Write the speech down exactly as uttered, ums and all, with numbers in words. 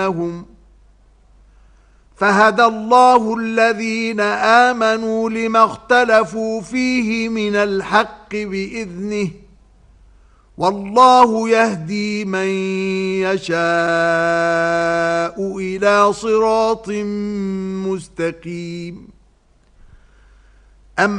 بينهم فهدى الله الذين آمنوا لما اختلفوا فيه من الحق بإذنه والله يهدي من يشاء إلى صراط مستقيم. أم